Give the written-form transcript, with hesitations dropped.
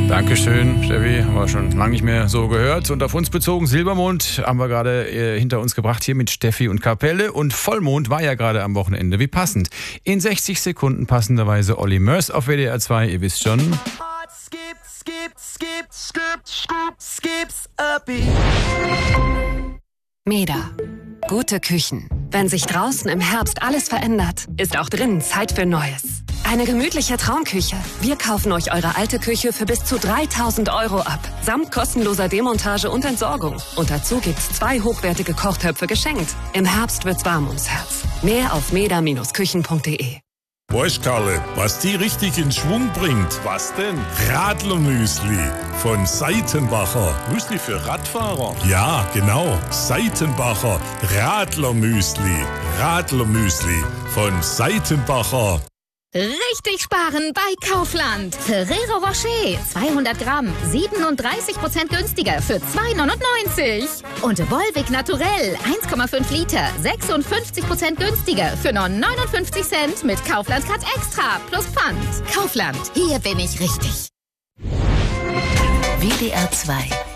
Dankeschön, Steffi. Haben wir schon lange nicht mehr so gehört. Und auf uns bezogen, Silbermond haben wir gerade hinter uns gebracht hier mit Steffi und Kapelle. Und Vollmond war ja gerade am Wochenende. Wie passend. In 60 Sekunden passenderweise Olli Mörs auf WDR 2. Ihr wisst schon. Meda. Gute Küchen. Wenn sich draußen im Herbst alles verändert, ist auch drinnen Zeit für Neues. Eine gemütliche Traumküche. Wir kaufen euch eure alte Küche für bis zu 3.000 € ab. Samt kostenloser Demontage und Entsorgung. Und dazu gibt's 2 hochwertige Kochtöpfe geschenkt. Im Herbst wird's warm ums Herz. Mehr auf meda-küchen.de. Weißt Karle, was die richtig in Schwung bringt? Was denn? Radlermüsli von Seitenbacher. Müsli für Radfahrer? Ja, genau. Seitenbacher Radlermüsli. Radlermüsli von Seitenbacher. Richtig sparen bei Kaufland. Ferrero Rocher, 200 Gramm, 37% günstiger für 2,99. Und Volvic Naturell, 1,5 Liter, 56% günstiger für nur 59 Cent mit Kaufland Cut Extra plus Pfand. Kaufland, hier bin ich richtig. WDR 2